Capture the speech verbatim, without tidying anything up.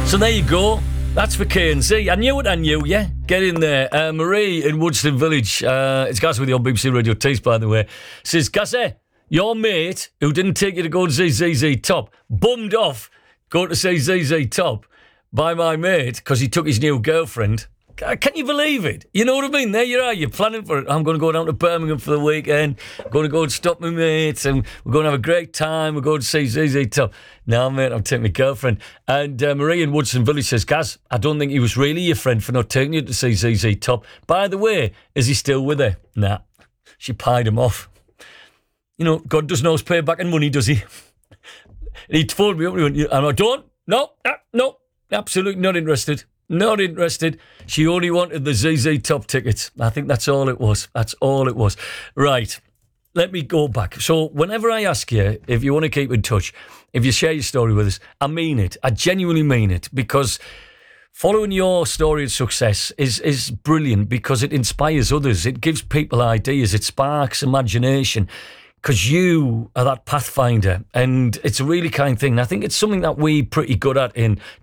So there you go. That's for K and Z. I knew it, I knew, yeah. Get in there. Uh, Marie in Woodstock Village, uh, it's Gaz with you on B B C Radio Tees, by the way, says, Gazzy, your mate, who didn't take you to go and see Z Z Top, bummed off going to see Z Z Top by my mate because he took his new girlfriend. Can you believe it? You know what I mean? There you are. You're planning for it. I'm going to go down to Birmingham for the weekend. I'm going to go and stop my mates and we're going to have a great time. We're going to see Z Z Top. Now, mate, I'm taking my girlfriend. And uh, Marie in Woodson Village says, Gaz, I don't think he was really your friend for not taking you to see Z Z Top. By the way, is he still with her? Nah. She pied him off. You know, God doesn't always pay back in money, does he? He phoned me up and he went, I don't. No, no, no. Absolutely not interested. Not interested. She only wanted the Z Z Top tickets. I think that's all it was. That's all it was. Right. Let me go back. So whenever I ask you if you want to keep in touch, if you share your story with us, I mean it. I genuinely mean it, because following your story of success is, is brilliant, because it inspires others. It gives people ideas. It sparks imagination, because you are that pathfinder, and it's a really kind thing. I think it's something that we're pretty good at in